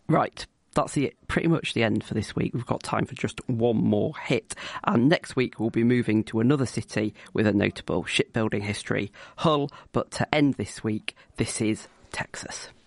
Right. That's pretty much the end for this week. We've got time for just one more hit. And next week, we'll be moving to another city with a notable shipbuilding history, Hull. But to end this week, this is Texas.